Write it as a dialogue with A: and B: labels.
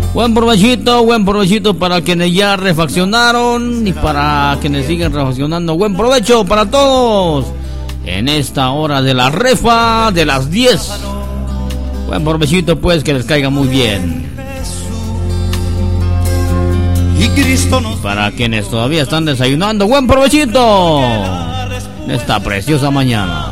A: Buen provechito para quienes ya refaccionaron y para quienes siguen refaccionando. Buen provecho para todos en esta hora de la refa de las 10. Buen provechito, pues, que les caiga muy bien. Y para quienes todavía están desayunando, buen provechito en esta preciosa mañana.